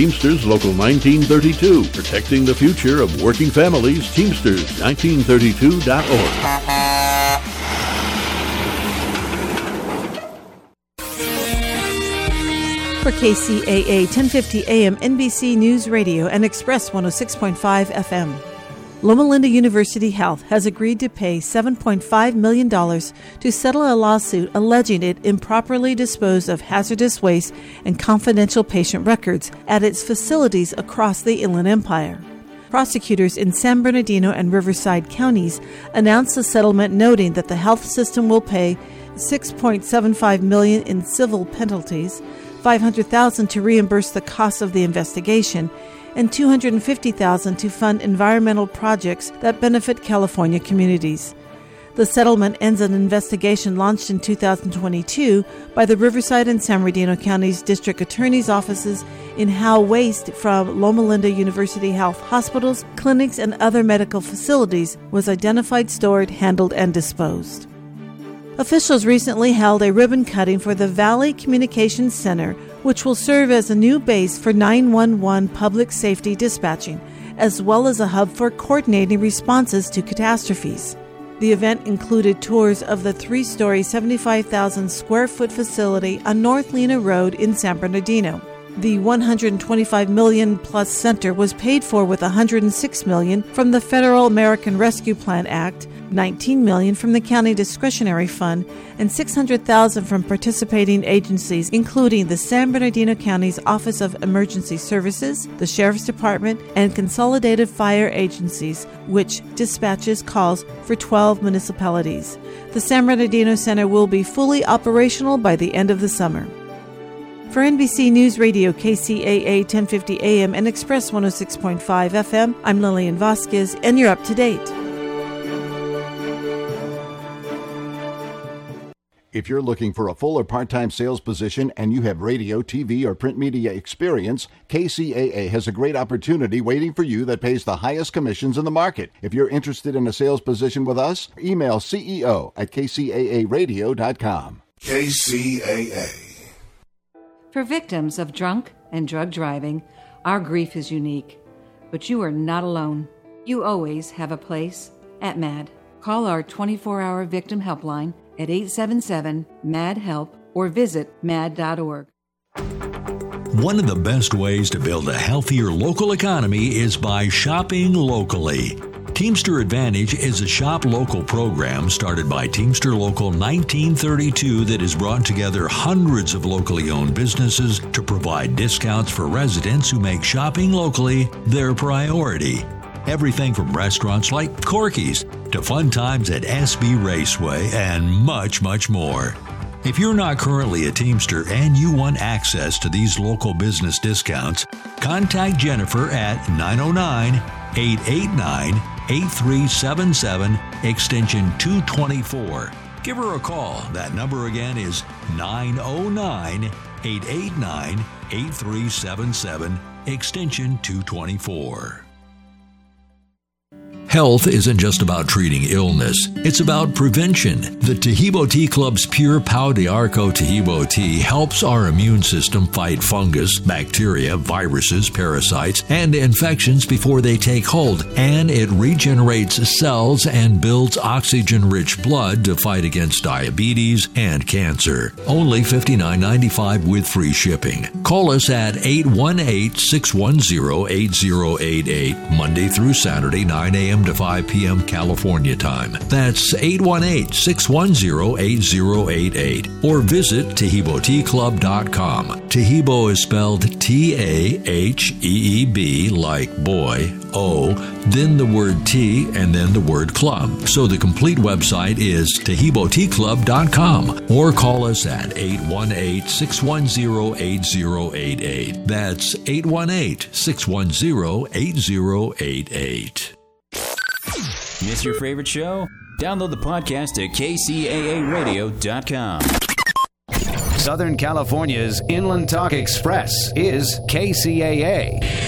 Teamsters Local 1932, protecting the future of working families. Teamsters1932.org. For KCAA 1050 AM NBC News Radio and Express 106.5 FM. Loma Linda University Health has agreed to pay $7.5 million to settle a lawsuit alleging it improperly disposed of hazardous waste and confidential patient records at its facilities across the Inland Empire. Prosecutors in San Bernardino and Riverside counties announced the settlement, noting that the health system will pay $6.75 million in civil penalties, $500,000 to reimburse the cost of the investigation, and $250,000 to fund environmental projects that benefit California communities. The settlement ends an investigation launched in 2022 by the Riverside and San Bernardino County's district attorney's offices in how waste from Loma Linda University Health hospitals, clinics, and other medical facilities was identified, stored, handled, and disposed. Officials recently held a ribbon cutting for the Valley Communications Center, which will serve as a new base for 911 public safety dispatching, as well as a hub for coordinating responses to catastrophes. The event included tours of the 3-story, 75,000 square foot facility on North Lena Road in San Bernardino. The $125 million plus center was paid for with $106 million from the Federal American Rescue Plan Act, $19 million from the County Discretionary Fund, and $600,000 from participating agencies, including the San Bernardino County's Office of Emergency Services, the Sheriff's Department, and Consolidated Fire Agencies, which dispatches calls for 12 municipalities. The San Bernardino Center will be fully operational by the end of the summer. For NBC News Radio, KCAA 1050 AM and Express 106.5 FM, I'm Lillian Vasquez, and you're up to date. If you're looking for a full or part-time sales position and you have radio, TV, or print media experience, KCAA has a great opportunity waiting for you that pays the highest commissions in the market. If you're interested in a sales position with us, email ceo@kcaaradio.com. KCAA. For victims of drunk and drug driving, our grief is unique. But you are not alone. You always have a place at MAD. Call our 24-hour victim helpline at 877-MAD-HELP or visit mad.org. One of the best ways to build a healthier local economy is by shopping locally. Teamster Advantage is a shop local program started by Teamster Local 1932 that has brought together hundreds of locally owned businesses to provide discounts for residents who make shopping locally their priority. Everything from restaurants like Corky's to fun times at SB Raceway and much, much more. If you're not currently a Teamster and you want access to these local business discounts, contact Jennifer at 909-889-8377, extension 224. Give her a call. That number again is 909-889-8377, extension 224. Health isn't just about treating illness. It's about prevention. The Tahibo Tea Club's Pure Pau de Arco Tahibo tea helps our immune system fight fungus, bacteria, viruses, parasites, and infections before they take hold, and it regenerates cells and builds oxygen-rich blood to fight against diabetes and cancer. Only $59.95 with free shipping. Call us at 818-610-8088, Monday through Saturday, 9 a.m. to 5 p.m. California time. That's 818-610-8088. Or visit TahiboTeaClub.com. Tahibo is spelled T-A-H-E-E-B, like boy, O, then the word tea, and then the word club. So the complete website is TahiboTeaClub.com. Or call us at 818-610-8088. That's 818-610-8088. Miss your favorite show? Download the podcast at kcaaradio.com. Southern California's Inland Talk Express is KCAA.